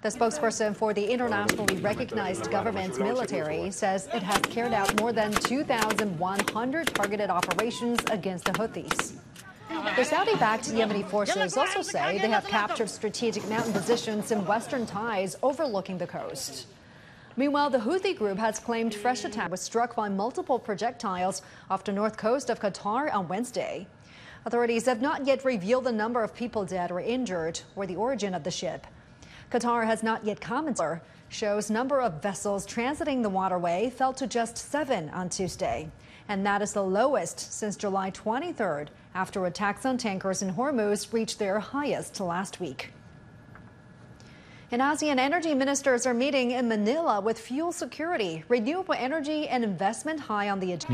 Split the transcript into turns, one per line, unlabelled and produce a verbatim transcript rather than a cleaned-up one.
The spokesperson for the internationally recognized government's military says it has carried out more than two thousand one hundred targeted operations against the Houthis. The Saudi-backed Yemeni forces also say they have captured strategic mountain positions in western Thais overlooking the coast. Meanwhile, the Houthi group has claimed fresh attack was struck by multiple projectiles off the north coast of Qatar on Wednesday. Authorities have not yet revealed the number of people dead or injured or the origin of the ship. Qatar has not yet commented. Shows number of vessels transiting the waterway fell to just seven on Tuesday. And that is the lowest since July twenty-third, after attacks on tankers in Hormuz reached their highest last week. And ASEAN energy ministers are meeting in Manila with fuel security, renewable energy and investment high on the agenda.